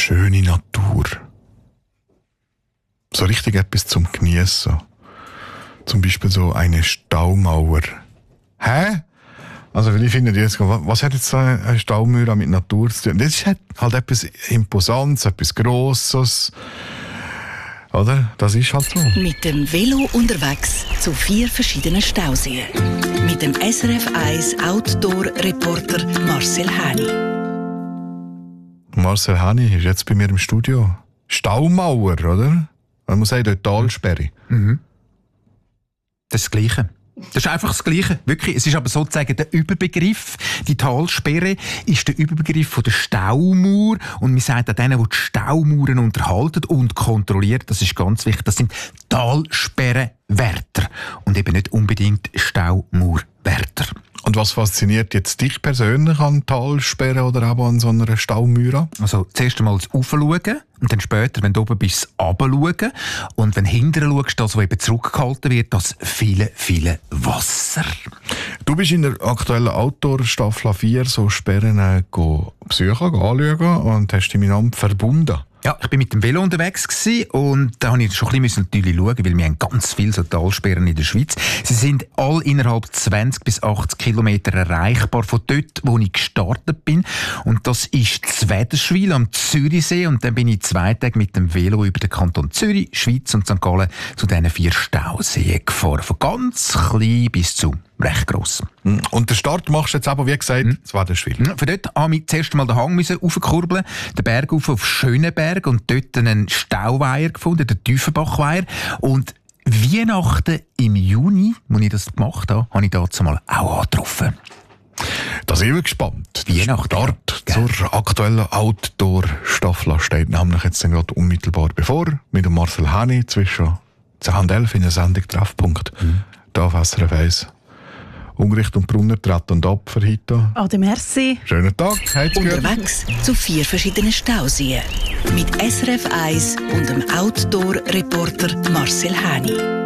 schöne Natur. So richtig etwas zum Geniessen. Zum Beispiel so eine Staumauer. Hä? Also, weil ich finde, was hat jetzt eine Staumauer mit Natur zu tun? Das ist halt etwas Imposantes, etwas Grosses. Oder? Das ist halt so. Mit dem Velo unterwegs zu 4 verschiedenen Stauseen. Mit dem SRF 1 Outdoor-Reporter Marcel Häni. Marcel Häni ist jetzt bei mir im Studio. Staumauer, oder? Man muss sagen, dort Talsperre. Mhm. Das ist das Gleiche. Das ist einfach das Gleiche. Wirklich. Es ist aber sozusagen der Überbegriff. Die Talsperre ist der Überbegriff von der Staumauer. Und man sagt auch denen, die die Staumauern unterhalten und kontrollieren, das ist ganz wichtig, das sind Talsperrenwärter und eben nicht unbedingt Staumauerwärter. Und was fasziniert jetzt dich persönlich an Talsperren oder auch an so einer Staumauer? Also zuerst einmal das Raufschauen und dann später, wenn du oben bist, das Runterschauen. Und wenn du hinterher schaust, das, was eben zurückgehalten wird, das viele, viele Wasser. Du bist in der aktuellen Outdoor-Staffel 4 so Sperren besuchen, anschauen und hast dich miteinander verbunden. Ja, ich bin mit dem Velo unterwegs gewesen und da habe ich schon ein bisschen natürlich schauen, weil wir haben ganz viele so Talsperren in der Schweiz. Sie sind alle innerhalb 20 bis 80 Kilometer erreichbar von dort, wo ich gestartet bin. Und das ist Zwederschwil am Zürichsee und dann bin ich 2 Tage mit dem Velo über den Kanton Zürich, Schweiz und St. Gallen zu diesen 4 Stauseen gefahren. Von ganz klein bis zu recht gross. Und den Start machst du jetzt aber, wie gesagt, Zwederschwil. Von dort haben wir zuerst einmal den Hang raufkurbeln, den Berg auf Schöneberg und dort einen Stauweiher gefunden, den Tiefenbachweiher. Und Weihnachten im Juni, als ich das gemacht habe, habe ich dazu mal auch angetroffen. Da sind wir gespannt. Weihnachten. Der Start zur aktuellen Outdoor-Staffel steht nämlich jetzt dann gerade unmittelbar bevor, mit dem Marcel Häni zwischen 10 und 11 in der Sendung Treffpunkt. Da auf SRF 1. Ungericht und Brunner treten ab für heute. Ade, merci. Schönen Tag. Unterwegs zu 4 verschiedenen Stauseen. Mit SRF 1 und dem Outdoor-Reporter Marcel Häni.